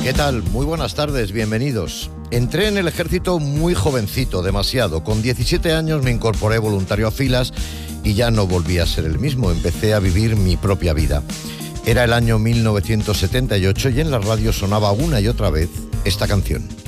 ¿Qué tal? Muy buenas tardes, bienvenidos. Entré en el ejército muy jovencito, demasiado. Con 17 años me incorporé voluntario a filas y ya no volví a ser el mismo. Empecé a vivir mi propia vida. Era el año 1978 y en la radio sonaba una y otra vez esta canción.